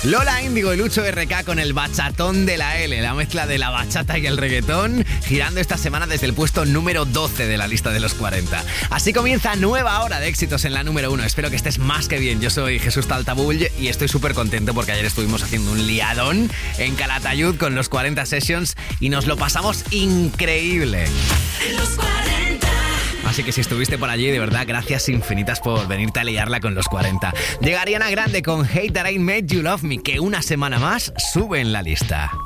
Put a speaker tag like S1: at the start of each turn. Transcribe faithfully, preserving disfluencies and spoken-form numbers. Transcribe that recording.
S1: Lola Índigo y Lucho R K con el bachatón de la L, la mezcla de la bachata y el reggaetón, girando esta semana desde el puesto número doce de la lista de los cuarenta. Así comienza nueva hora de éxitos en la número uno. Espero que estés más que bien. Yo soy Jesús Taltabull y estoy súper contento porque ayer estuvimos haciendo un liadón en Calatayud con los cuarenta Sessions y nos lo pasamos increíble.
S2: En los cuarenta.
S1: Así que si estuviste por allí, de verdad, gracias infinitas por venirte a liarla con los cuarenta. Llega Ariana Grande con Hate That I Made You Love Me, que una semana más sube en la lista.